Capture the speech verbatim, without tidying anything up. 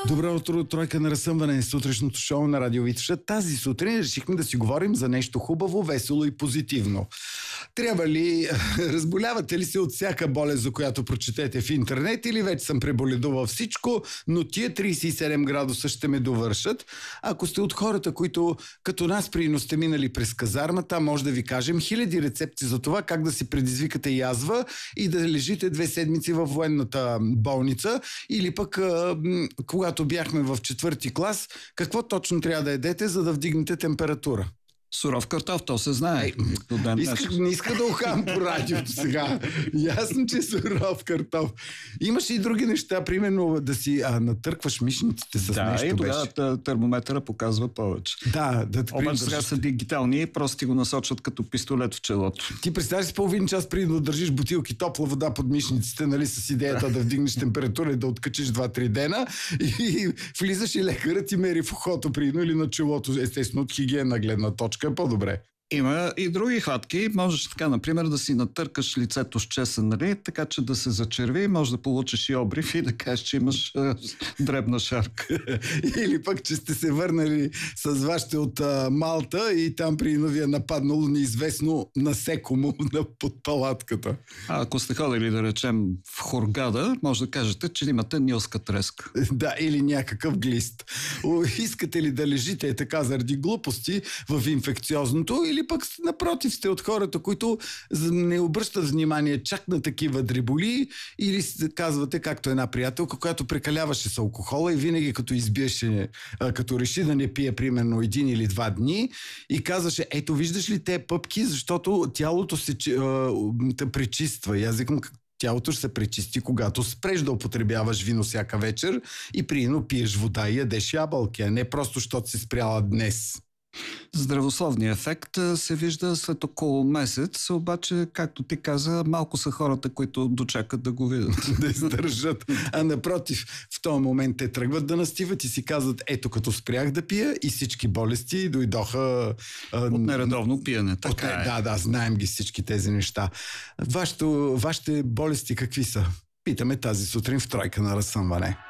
Добро утро, тройка на разсъмване, сутрешното шоу на Радио Витоша. Тази сутрин решихме да си говорим за нещо хубаво, весело и позитивно. Трябва ли, разболявате ли се от всяка болест, за която прочетете в интернет, или вече съм преболедувал всичко, но тия трийсет и седем градуса ще ме довършат? Ако сте от хората, които като нас прино сте минали през казармата, може да ви кажем хиляди рецепти за това как да си предизвикате язва и да лежите две седмици във военната болница, или пък когато бяхме в четвърти клас, какво точно трябва да едете, за да вдигнете температура? Суров картоф, то се знае. Е, исках, не иска да ухам по радиото сега. Ясно, че е суров картоф. Имаше и други неща, примерно да си а, натъркваш мишниците с да, нещо. Да, и тогава беше. термометъра показва повече. Да, да те Обаче сега са дигитални и просто ти го насочват като пистолет в челото. Ти представи си половин час преди да държиш бутилки топла вода под мишниците, нали, с идеята да вдигнеш температура и да откачиш два-три дена, и влизаш и лекарът ти мери в ухото прино или на челото, естествено от хигиенна гледна точка. Е по-добре. Има и други хватки. Можеш така, например, да си натъркаш лицето с чесън, нали? Така че да се зачерви, може да получиш и обрив и да кажеш, че имаш е, дребна шарка. Или пък, че сте се върнали с вашите от а, Малта и там при ви е нападнало неизвестно насекомо под палатката. А ако сте ходили, да речем, в Хургада, може да кажете, че имате нилска треска. Да, или някакъв глист. О, искате ли да лежите така заради глупости в инфекциозното, или пък напротив сте от хората, които не обръщат внимание чак на такива дреболи, или казвате, както една приятелка, която прекаляваше с алкохола и винаги като избиеше, като реши да не пие примерно един или два дни и казваше, ето виждаш ли те пъпки, защото тялото се те пречиства. И аз викам, тялото ще се пречисти, когато спреш да употребяваш вино всяка вечер и приедно пиеш вода и ядеш ябълки, а не просто защото си спряла днес. Здравословният ефект се вижда след около месец, обаче, както ти каза, малко са хората, които дочакат да го видят. Да издържат. А напротив, в този момент те тръгват да настиват и си казват, ето като спрях да пия и всички болести дойдоха... От нередовно пиене. Така от, е. Да, да, знаем ги всички тези неща. Вашето, вашите болести какви са? Питаме тази сутрин в тройка на разсъмване.